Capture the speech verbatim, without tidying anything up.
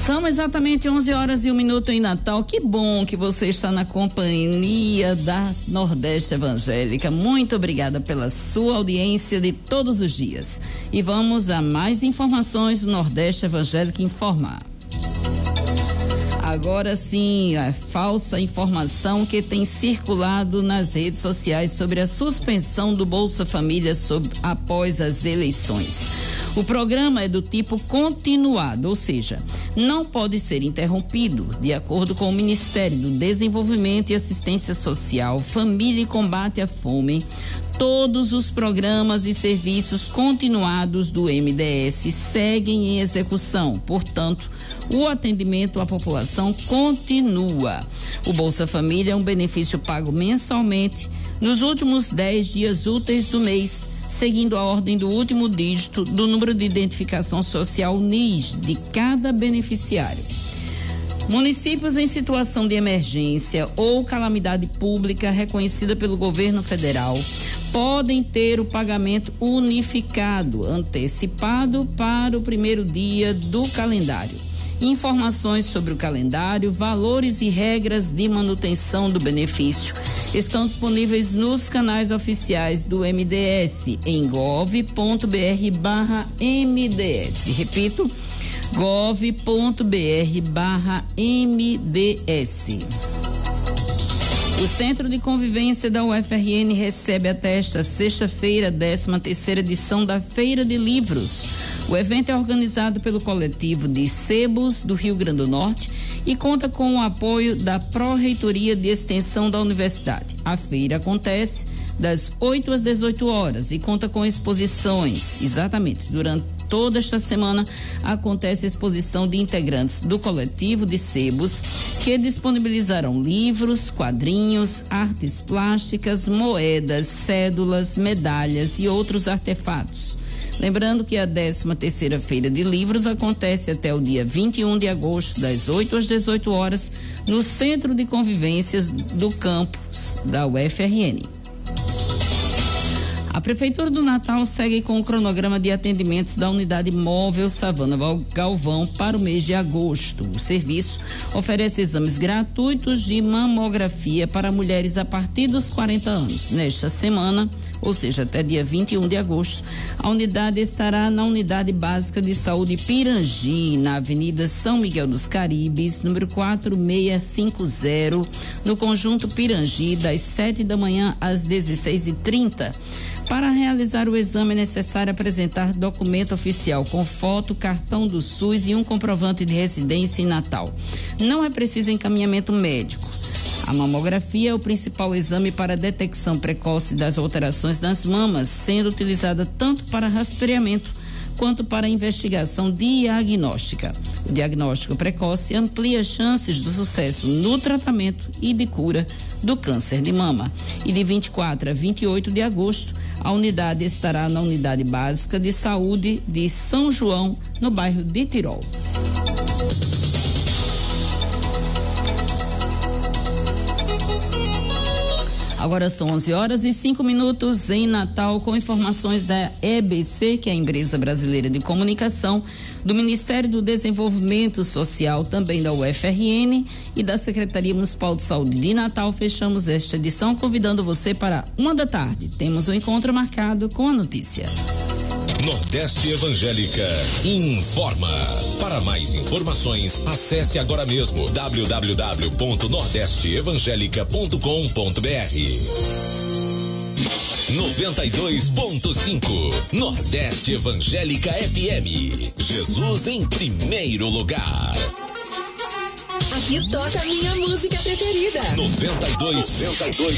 São exatamente onze horas e um minuto em Natal. Que bom que você está na companhia da Nordeste Evangélica. Muito obrigada pela sua audiência de todos os dias. E vamos a mais informações do Nordeste Evangélica Informar. Agora sim, a falsa informação que tem circulado nas redes sociais sobre a suspensão do Bolsa Família sob, após as eleições. O programa é do tipo continuado, ou seja, não pode ser interrompido. De acordo com o Ministério do Desenvolvimento e Assistência Social, Família e Combate à Fome, todos os programas e serviços continuados do M D S seguem em execução. Portanto, o atendimento à população continua. O Bolsa Família é um benefício pago mensalmente nos últimos dez dias úteis do mês, seguindo a ordem do último dígito do número de identificação social N I S de cada beneficiário. Municípios em situação de emergência ou calamidade pública reconhecida pelo governo federal podem ter o pagamento unificado, antecipado para o primeiro dia do calendário. Informações sobre o calendário, valores e regras de manutenção do benefício estão disponíveis nos canais oficiais do M D S em gov ponto br barra M D S. Repito, gov ponto br barra M D S. O Centro de Convivência da U F R N recebe até esta sexta-feira a décima terceira edição da Feira de Livros. O evento é organizado pelo coletivo de sebos do Rio Grande do Norte e conta com o apoio da Pró-Reitoria de Extensão da Universidade. A feira acontece das oito às dezoito horas e conta com exposições. Exatamente, durante toda esta semana acontece a exposição de integrantes do coletivo de sebos que disponibilizarão livros, quadrinhos, artes plásticas, moedas, cédulas, medalhas e outros artefatos. Lembrando que a décima terceira Feira de Livros acontece até o dia vinte e um de agosto, das oito às dezoito horas, no Centro de Convivências do campus da U F R N. A Prefeitura do Natal segue com o cronograma de atendimentos da unidade móvel Savana Galvão para o mês de agosto. O serviço oferece exames gratuitos de mamografia para mulheres a partir dos quarenta anos. Nesta semana, ou seja, até dia vinte e um de agosto, a unidade estará na Unidade Básica de Saúde Pirangi, na Avenida São Miguel dos Caribes, número quatro seis cinco zero, no Conjunto Pirangi, das sete da manhã às dezesseis e trinta. Para realizar o exame é necessário apresentar documento oficial com foto, cartão do SUS e um comprovante de residência em Natal. Não é preciso encaminhamento médico. A mamografia é o principal exame para a detecção precoce das alterações nas mamas, sendo utilizada tanto para rastreamento quanto para investigação diagnóstica. O diagnóstico precoce amplia as chances do sucesso no tratamento e de cura do câncer de mama. E de vinte e quatro a vinte e oito de agosto, a unidade estará na Unidade Básica de Saúde de São João, no bairro de Tirol. Agora são onze horas e cinco minutos em Natal, com informações da E B C, que é a Empresa Brasileira de Comunicação, do Ministério do Desenvolvimento Social, também da U F R N e da Secretaria Municipal de Saúde de Natal. Fechamos esta edição convidando você para uma da tarde. Temos um encontro marcado com a notícia. Nordeste Evangélica informa. Para mais informações, acesse agora mesmo w w w ponto nordeste evangélica ponto com ponto b r. noventa e dois ponto cinco Nordeste Evangélica F M. Jesus em primeiro lugar. Aqui toca a minha música preferida. noventa e dois, noventa e dois